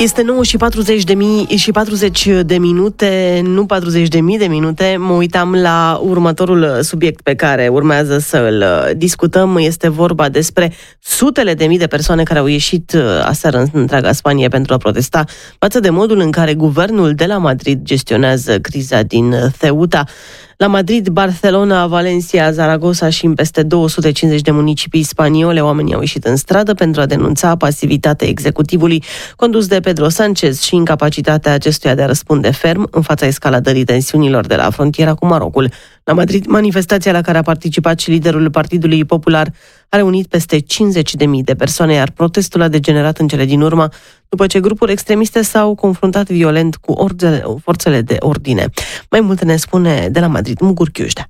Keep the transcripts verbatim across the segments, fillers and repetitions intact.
Este nouă și patruzeci de mii și patruzeci de minute, nu patruzeci de mii de minute. Mă uitam la următorul subiect pe care urmează să îl discutăm. Este vorba despre sutele de mii de persoane care au ieșit aseară în întreaga Spanie pentru a protesta față de modul în care guvernul de la Madrid gestionează criza din Ceuta. La Madrid, Barcelona, Valencia, Zaragoza și în peste două sute cincizeci de municipii spaniole, oamenii au ieșit în stradă pentru a denunța pasivitatea executivului condus de Pedro Sánchez și incapacitatea acestuia de a răspunde ferm în fața escaladării tensiunilor de la frontiera cu Marocul. La Madrid, manifestația la care a participat și liderul Partidului Popular a reunit peste cincizeci de mii de persoane, iar protestul a degenerat în cele din urmă după ce grupuri extremiste s-au confruntat violent cu orțele, forțele de ordine. Mai multe ne spune de la Madrid Mugur Chiușdea.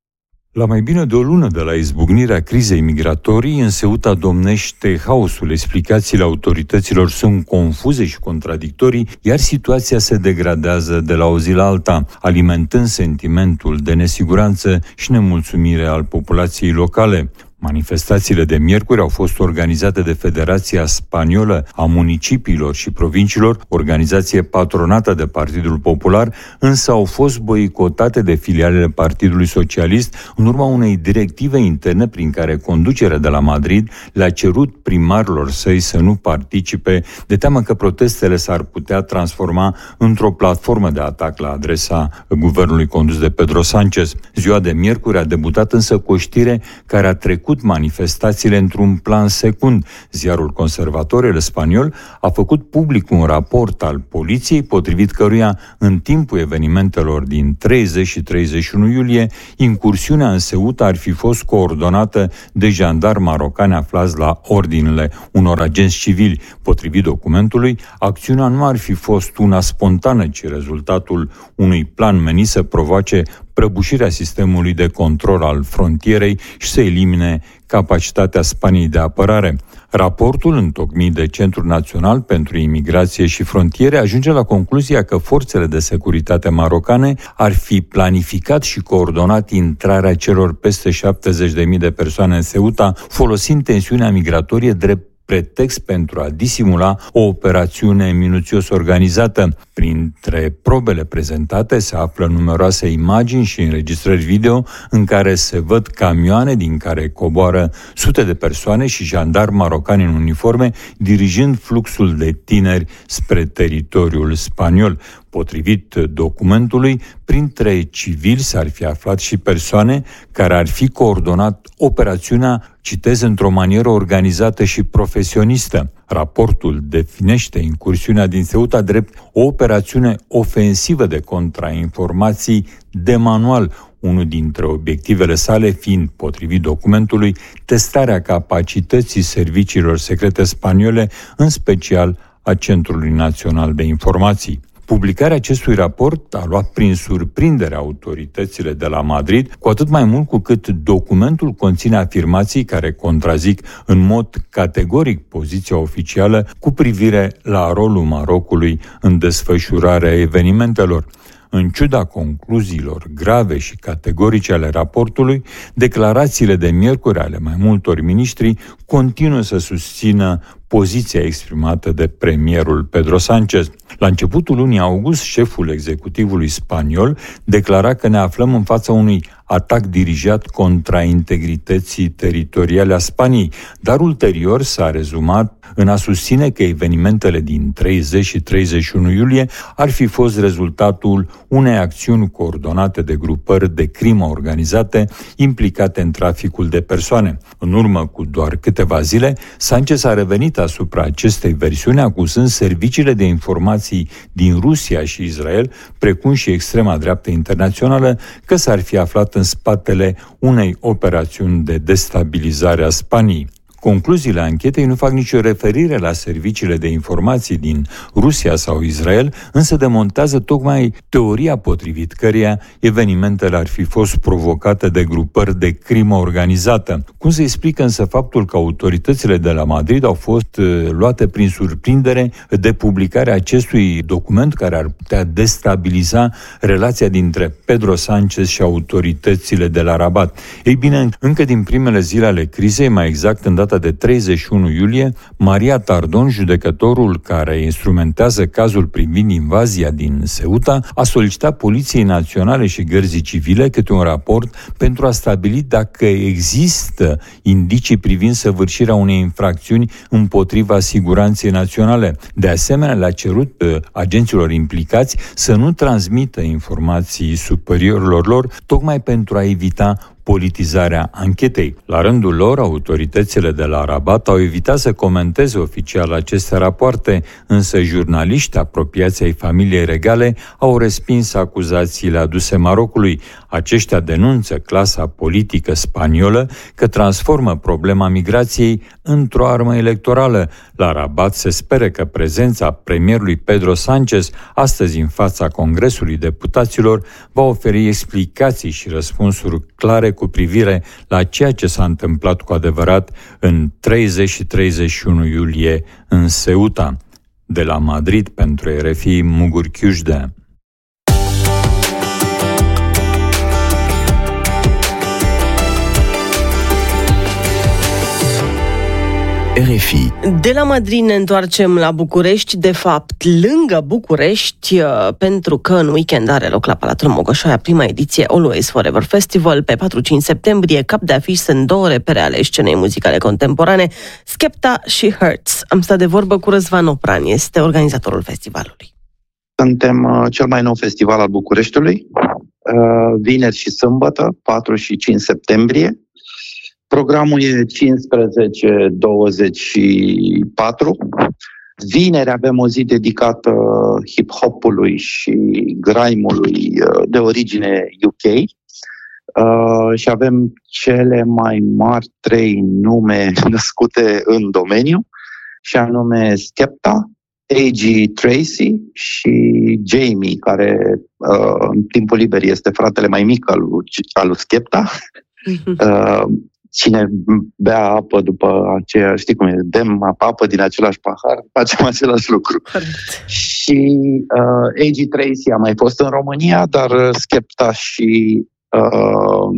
La mai bine de o lună de la izbucnirea crizei migratorii, în Ceuta domnește haosul. Explicațiile autorităților sunt confuze și contradictorii, iar situația se degradează de la o zi la alta, alimentând sentimentul de nesiguranță și nemulțumire al populației locale. Manifestațiile de miercuri au fost organizate de Federația Spaniolă a Municipiilor și Provinciilor, organizație patronată de Partidul Popular, însă au fost boicotate de filialele Partidului Socialist în urma unei directive interne prin care conducerea de la Madrid le-a cerut primarilor săi să nu participe, de teamă că protestele s-ar putea transforma într-o platformă de atac la adresa guvernului condus de Pedro Sánchez. Ziua de miercuri a debutat însă cu o știre care a trecut manifestațiile într-un plan secund. Ziarul conservator El Spaniol a făcut public un raport al poliției, potrivit căruia, în timpul evenimentelor din treizeci și treizeci și unu iulie, incursiunea în Ceuta ar fi fost coordonată de jandarmi marocani aflați la ordinele unor agenți civili. Potrivit documentului, acțiunea nu ar fi fost una spontană, ci rezultatul unui plan menit să provoace prăbușirea sistemului de control al frontierei și să elimine capacitatea Spaniei de apărare. Raportul, întocmit de Centrul Național pentru Imigrație și Frontiere, ajunge la concluzia că forțele de securitate marocane ar fi planificat și coordonat intrarea celor peste șaptezeci de mii de persoane în Ceuta, folosind tensiunea migratorie drept pretext pentru a disimula o operațiune minuțios organizată. Printre probele prezentate se află numeroase imagini și înregistrări video în care se văd camioane din care coboară sute de persoane și jandarmi marocani în uniforme, dirijând fluxul de tineri spre teritoriul spaniol. Potrivit documentului, printre civili s-ar fi aflat și persoane care ar fi coordonat operațiunea, citez, într-o manieră organizată și profesionistă. Raportul definește incursiunea din Ceuta drept o operațiune ofensivă de contrainformații de manual, unul dintre obiectivele sale fiind, potrivit documentului, testarea capacității serviciilor secrete spaniole, în special a Centrului Național de Informații. Publicarea acestui raport a luat prin surprindere autoritățile de la Madrid, cu atât mai mult cu cât documentul conține afirmații care contrazic în mod categoric poziția oficială cu privire la rolul Marocului în desfășurarea evenimentelor. În ciuda concluziilor grave și categorice ale raportului, declarațiile de miercuri ale mai multor miniștri continuă să susțină poziția exprimată de premierul Pedro Sánchez. La începutul lunii august, șeful executivului spaniol declara că ne aflăm în fața unui atac dirijat contra integrității teritoriale a Spaniei, dar ulterior s-a rezumat în a susține că evenimentele din treizeci și treizeci și unu iulie ar fi fost rezultatul unei acțiuni coordonate de grupări de crimă organizate implicate în traficul de persoane. În urmă cu doar câteva zile, Sánchez a revenit asupra acestei versiuni, acuzând serviciile de informații din Rusia și Israel, precum și extrema dreaptă internațională, că s-ar fi aflat în spatele unei operațiuni de destabilizare a Spaniei. Concluziile anchetei nu fac nicio referire la serviciile de informații din Rusia sau Israel, însă demontează tocmai teoria potrivit căreia evenimentele ar fi fost provocate de grupări de crimă organizată. Cum se explică însă faptul că autoritățile de la Madrid au fost luate prin surprindere de publicarea acestui document care ar putea destabiliza relația dintre Pedro Sánchez și autoritățile de la Rabat? Ei bine, încă din primele zile ale crizei, mai exact în data data de treizeci și unu iulie, Maria Tardon, judecătorul care instrumentează cazul privind invazia din Ceuta, a solicitat Poliției Naționale și Gărzii Civile câte un raport pentru a stabili dacă există indicii privind săvârșirea unei infracțiuni împotriva siguranței naționale. De asemenea, le-a cerut agenților implicați să nu transmită informații superiorilor lor, tocmai pentru a evita politizarea anchetei. La rândul lor, autoritățile de la Rabat au evitat să comenteze oficial aceste rapoarte, însă jurnaliști apropiați ai familiei regale au respins acuzațiile aduse Marocului. Aceștia denunță clasa politică spaniolă că transformă problema migrației într-o armă electorală. La Rabat se speră că prezența premierului Pedro Sánchez astăzi în fața Congresului Deputaților va oferi explicații și răspunsuri clare cu privire la ceea ce s-a întâmplat cu adevărat în treizeci și treizeci și unu iulie în Ceuta. De la Madrid pentru R F I, Mugur Chiușdea. R F I. De la Madrid ne întoarcem la București, de fapt lângă București, pentru că în weekend are loc la Palatul Mogoșoaia prima ediție Always Forever Festival. Pe patru-cinci septembrie, cap de afiș sunt două repere ale scenei muzicale contemporane, Skepta și Hertz. Am stat de vorbă cu Răzvan Opran, este organizatorul festivalului. Suntem cel mai nou festival al Bucureștiului, vineri și sâmbătă, patru și cinci septembrie. Programul e cincisprezece douăzeci și patru. Vineri avem o zi dedicată hip-hopului și grime-ului de origine U K. Uh, și avem cele mai mari trei nume născute în domeniu, și anume Skepta, A G Tracy și Jamie, care uh, în timpul liber este fratele mai mic al lui, al lui Skepta. Uh, Cine bea apă după aceea, știi cum e, dem apă din același pahar, facem același lucru. Correct. Și uh, A G Tracy a mai fost în România, dar Skepta și uh,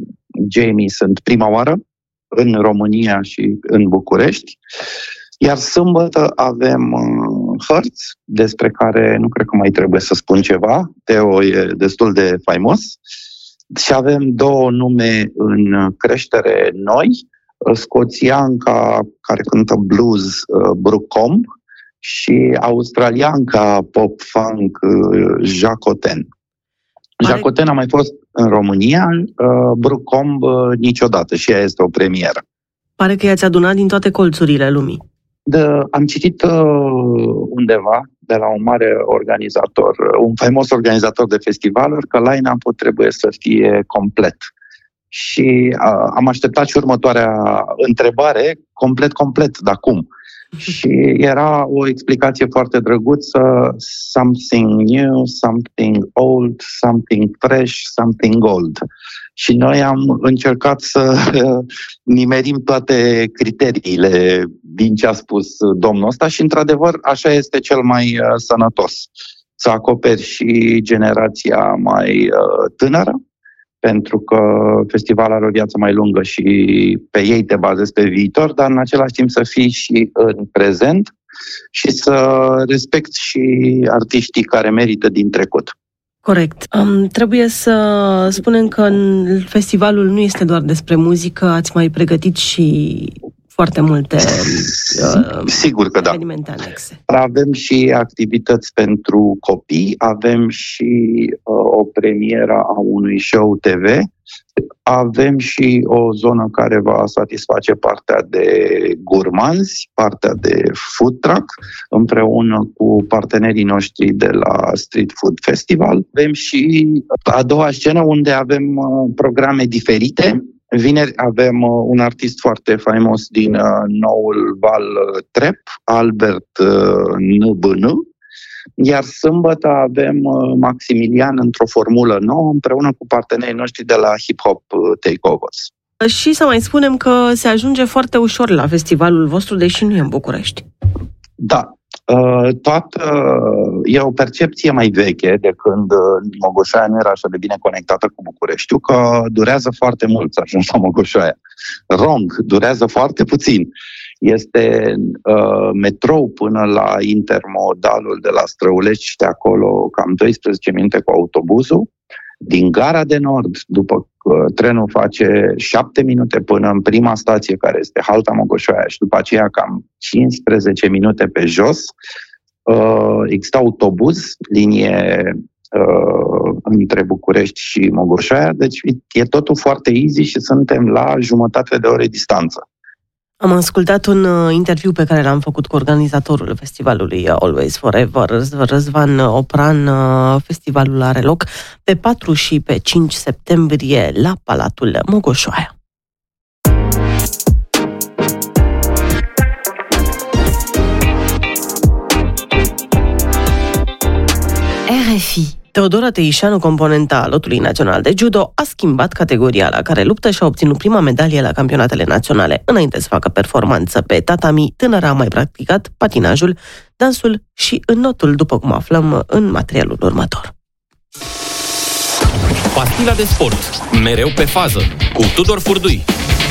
Jamie sunt prima oară în România și în București. Iar sâmbătă avem uh, Hertz, despre care nu cred că mai trebuie să spun ceva. Teo e destul de faimos. Și avem două nume în creștere noi, scoțianca care cântă blues Brooke Combe și australianca pop-funk Jacoten. Pare... Jacoten a mai fost în România, Brooke Combe niciodată și ea este o premieră. Pare că i-ați adunat din toate colțurile lumii. De, am citit uh, undeva de la un mare organizator, un faimos organizator de festivaluri, că line-up-ul trebuie să fie complet. Și uh, am așteptat și următoarea întrebare, complet, complet, dar cum? Și era o explicație foarte drăguță, something new, something old, something fresh, something old. Și noi am încercat să nimerim toate criteriile din ce a spus domnul ăsta și, într-adevăr, așa este cel mai sănătos. Să acoperi și generația mai tânără, pentru că festivalul are o viață mai lungă și pe ei te bazezi pe viitor, dar în același timp să fii și în prezent și să respecti și artiștii care merită din trecut. Corect. Um, trebuie să spunem că festivalul nu este doar despre muzică, ați mai pregătit și foarte multe uh, Sigur că evenimente da. anexe. Avem și activități pentru copii, avem și uh, o premieră a unui show T V, avem și o zonă care va satisface partea de gurmanzi, partea de food truck, împreună cu partenerii noștri de la Street Food Festival. Avem și a doua scenă unde avem uh, programe diferite. Vineri avem uh, un artist foarte faimos din uh, noul val uh, Trap, Albert uh, N B N, iar sâmbătă avem uh, Maximilian într-o formulă nouă împreună cu partenerii noștri de la Hip Hop Takeovers. Și să mai spunem că se ajunge foarte ușor la festivalul vostru, deși nu e în București. Da. Toată, e o percepție mai veche de când Mogoșoaia nu era așa de bine conectată cu Bucureștiul, că durează foarte mult să ajungi la Mogoșoaia. Wrong, durează foarte puțin. Este uh, metrou până la intermodalul de la Străulești și de acolo cam doisprezece minute cu autobuzul. Din Gara de Nord, după uh, trenul face șapte minute până în prima stație, care este Halta Mogoșoaia, și după aceea cam cincisprezece minute pe jos. Uh, există autobuz, linie uh, între București și Mogoșoaia, deci e totul foarte easy și suntem la jumătate de ore distanță. Am ascultat un uh, interviu pe care l-am făcut cu organizatorul festivalului Always Forever, Răzvan Opran. Uh, festivalul are loc pe patru și pe cinci septembrie la Palatul Mogoșoaia. R F I. Teodora Teișanu, componenta lotului național de judo, a schimbat categoria la care luptă și a obținut prima medalie la campionatele naționale. Înainte să facă performanță pe tatami, tânăra a mai practicat patinajul, dansul și înnotul, după cum aflăm în materialul următor. Pastila de sport, mereu pe fază, cu Tudor Furdui.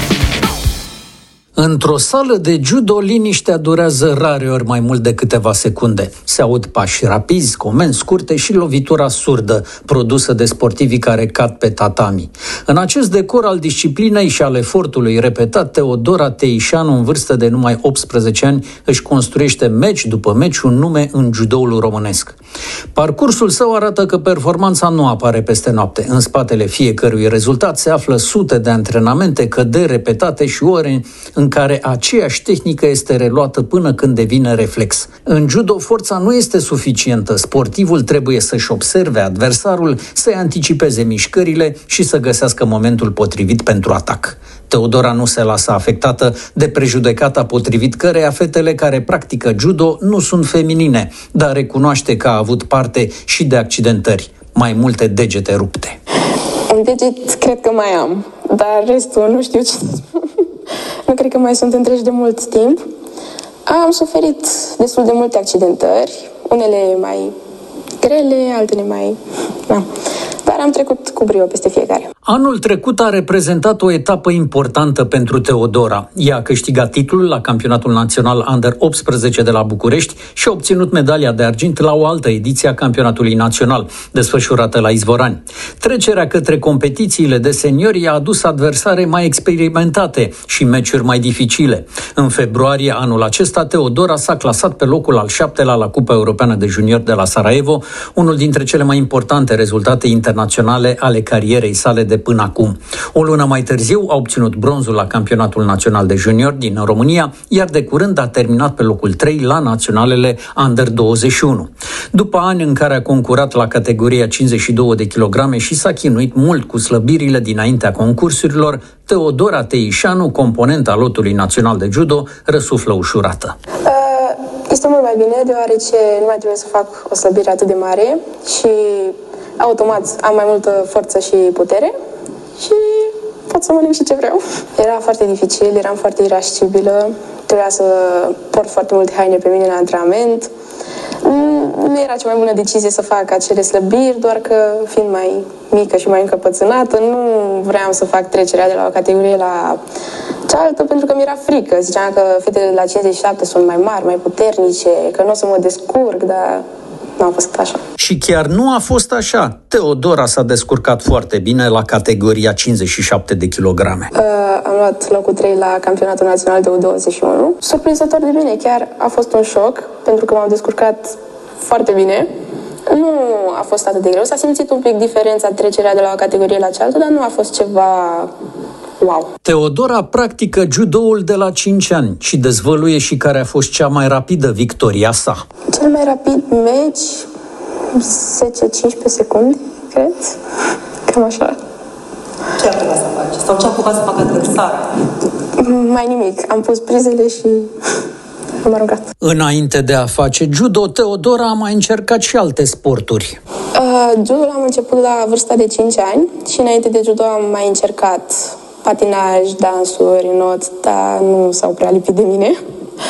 Într-o sală de judo, liniștea durează rareori mai mult de câteva secunde. Se aud pași rapizi, comenzi scurte și lovitura surdă, produsă de sportivii care cad pe tatami. În acest decor al disciplinei și al efortului repetat, Teodora Teișanu, în vârstă de numai optsprezece ani, își construiește meci după meci un nume în judoul românesc. Parcursul său arată că performanța nu apare peste noapte. În spatele fiecărui rezultat se află sute de antrenamente, căderi repetate și ore în în care aceeași tehnică este reluată până când devine reflex. În judo, forța nu este suficientă. Sportivul trebuie să-și observe adversarul, să-i anticipeze mișcările și să găsească momentul potrivit pentru atac. Teodora nu se lasă afectată de prejudecata potrivit căreia fetele care practică judo nu sunt feminine, dar recunoaște că a avut parte și de accidentări, mai multe degete rupte. Un deget cred că mai am, dar restul nu știu ce să spun. Nu cred că mai sunt întregi de mult timp. Am suferit destul de multe accidentări, unele mai grele, altele mai... Da. Dar am trecut cu brio peste fiecare. Anul trecut a reprezentat o etapă importantă pentru Teodora. Ea a câștigat titlul la campionatul național Under optsprezece de la București și a obținut medalia de argint la o altă ediție a campionatului național, desfășurată la Izvorani. Trecerea către competițiile de seniori i-a adus adversare mai experimentate și meciuri mai dificile. În februarie anul acesta, Teodora s-a clasat pe locul al șaptelea la Cupa Europeană de Junior de la Sarajevo, unul dintre cele mai importante rezultate internaționale ale carierei sale de până acum. O lună mai târziu a obținut bronzul la campionatul național de junior din România, iar de curând a terminat pe locul trei la naționalele Under douăzeci și unu. După ani în care a concurat la categoria cincizeci și două de kilograme și s-a chinuit mult cu slăbirile dinaintea concursurilor, Teodora Teișanu, componenta lotului național de judo, răsuflă ușurată. Este mult mai bine, deoarece nu mai trebuie să fac o slăbire atât de mare și automat am mai multă forță și putere și pot să mănânc și ce vreau. Era foarte dificil, eram foarte irascibilă, trebuia să port foarte multe haine pe mine la antrenament. Nu era cea mai bună decizie să fac acele slăbiri, doar că fiind mai mică și mai încăpățânată, nu vreau să fac trecerea de la o categorie la cealaltă, pentru că mi-era frică. Ziceam că fetele de la cincizeci și șapte sunt mai mari, mai puternice, că nu o să mă descurc, dar nu a fost așa. Și chiar nu a fost așa. Teodora s-a descurcat foarte bine la categoria cincizeci și șapte de kilograme. Uh, am luat locul trei la campionatul național de U douăzeci și unu. Surprinzător de bine, chiar a fost un șoc, pentru că m-am descurcat foarte bine. Nu a fost atât de greu. S-a simțit un pic diferența, trecerea de la o categorie la cealaltă, dar nu a fost ceva... Wow. Teodora practică judoul de la cinci ani și dezvăluie și care a fost cea mai rapidă victoria sa. Cel mai rapid meci, zece cincisprezece secunde, cred. Cam așa. Ce ar trebui să faci? Sau ce a apucat să facă adversarul? Mai nimic. Am pus prizele și am aruncat. Înainte de a face judo, Teodora a mai încercat și alte sporturi. Uh, judo am început la vârsta de cinci ani și înainte de judo am mai încercat patinaj, dansuri, not, dar nu s-au prea lipit de mine.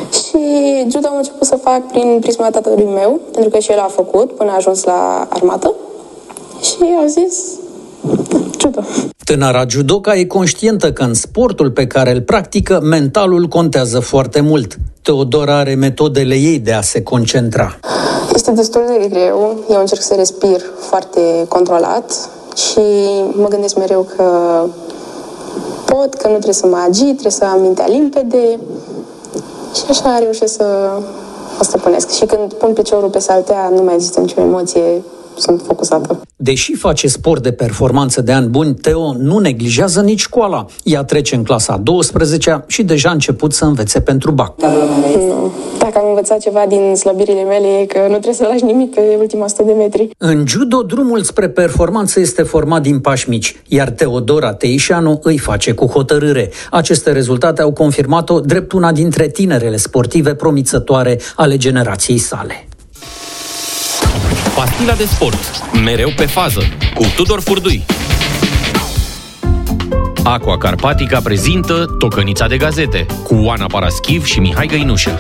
Și judo am început să fac prin prisma tatălui meu, pentru că și el a făcut până a ajuns la armată. Și au zis, judo. Tânăra judoca e conștientă că în sportul pe care îl practică, mentalul contează foarte mult. Teodora are metodele ei de a se concentra. Este destul de greu. Eu încerc să respir foarte controlat și mă gândesc mereu că pot, că nu trebuie să mă agit, trebuie să am mintea limpede. Și așa reușesc să o stăpânesc. Și când pun piciorul pe saltea, nu mai există nicio emoție, sunt focusată. Deși face sport de performanță de ani buni, Teo nu neglijează nici școala. Ea trece în clasa a douăsprezecea și deja a început să învețe pentru bac. Nu. Dacă am învățat ceva din slăbirile mele, e că nu trebuie să lași nimic pe ultima o sută de metri. În judo, drumul spre performanță este format din pași mici, iar Teodora Teișanu îi face cu hotărâre. Aceste rezultate au confirmat-o drept una dintre tinerele sportive promițătoare ale generației sale. Pastila de sport, mereu pe fază, cu Tudor Furdui. Aqua Carpatica prezintă Tocănița de gazete, cu Oana Paraschiv și Mihai Găinușă.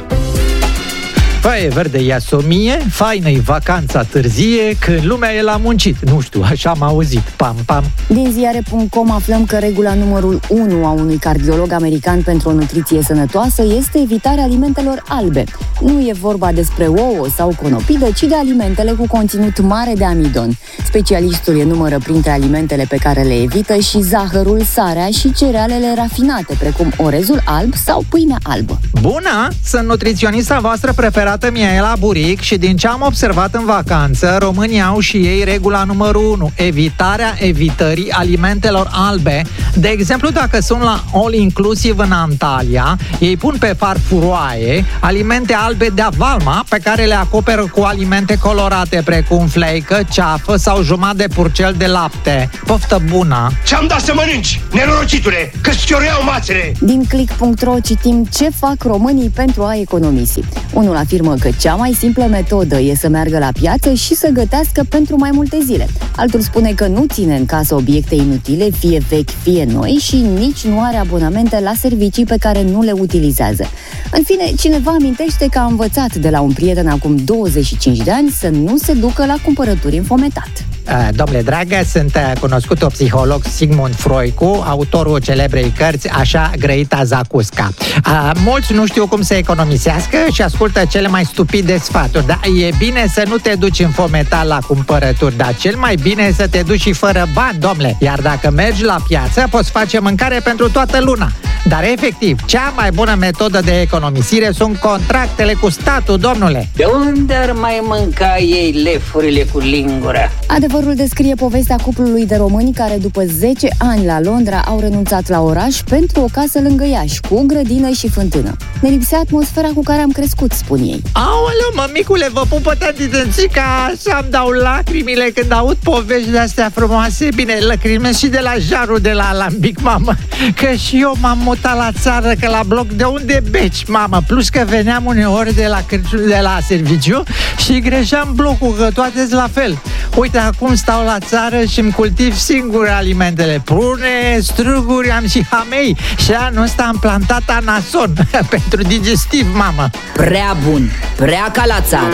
Foaie verde Iasomie, faină-i vacanța târzie, când lumea e la muncit. Nu știu, așa am auzit. Pam, pam. Din ziare punct com aflăm că regula numărul unu a unui cardiolog american pentru o nutriție sănătoasă este evitarea alimentelor albe. Nu e vorba despre ouă sau conopidă, ci de alimentele cu conținut mare de amidon. Specialistul enumără printre alimentele pe care le evită și zahărul, sarea și cerealele rafinate, precum orezul alb sau pâinea albă. Bună! Sunt nutriționista voastră preferată, Mihaela Buric, și din ce am observat în vacanță, românii au și ei regula numărul unu, evitarea evitării alimentelor albe. De exemplu, dacă sunt la All Inclusive în Antalya, ei pun pe farfuroaie alimente albe de avalma, pe care le acoperă cu alimente colorate, precum fleică, ceafă sau jumătate de purcel de lapte. Poftă bună! Ce-am dat să mănânci, nenorocitule, că-ți chioreau mațele! Din click punct ro citim ce fac românii pentru a economisi. Unul afirmă că cea mai simplă metodă e să meargă la piață și să gătească pentru mai multe zile. Altul spune că nu ține în casă obiecte inutile, fie vechi, fie noi, și nici nu are abonamente la servicii pe care nu le utilizează. În fine, cineva amintește că a învățat de la un prieten acum douăzeci și cinci de ani să nu se ducă la cumpărături în fometat. Domnule dragă, sunt cunoscutul psiholog Sigmund Freud, autorul celebrei cărți Așa grăita Zacusca. Mulți nu știu cum să economisească și ascultă cele mai stupide sfaturi, dar e bine să nu te duci în fometat la cumpărături, dar cel mai bine e să te duci și fără bani, domnule. Iar dacă mergi la piață, poți face mâncare pentru toată luna. Dar efectiv, cea mai bună metodă de economisire sunt contractele cu statul, domnule. De unde ar mai mânca ei lefurile cu lingura? Adevărul descrie povestea cuplului de români care după zece ani la Londra au renunțat la oraș pentru o casă lângă Iași, cu grădină și fântână. Ne lipsea atmosfera cu care am crescut, spun ei. Aoleu, mămicule, vă pupă tătițățica, așa-mi dau lacrimile când aud povești de-astea frumoase. Bine, lacrimez și de la jarul de la alambic, mamă, că și eu m-am mutat la țară, că la bloc de unde beci, mamă, plus că veneam uneori de la, de la serviciu și greșeam blocul, că toate la fel. Uite, acum stau la țară și îmi cultiv singur alimentele. Prune, struguri, am și hamei. Și anul ăsta am plantat anason pentru digestiv, mamă. Prea bun, prea ca la țară.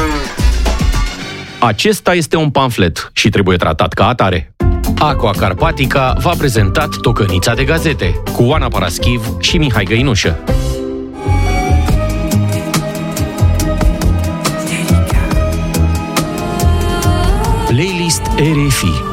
Acesta este un pamflet și trebuie tratat ca atare. Aqua Carpatica v-a prezentat Tocănița de gazete, cu Oana Paraschiv și Mihai Găinușă. Playlist R F I.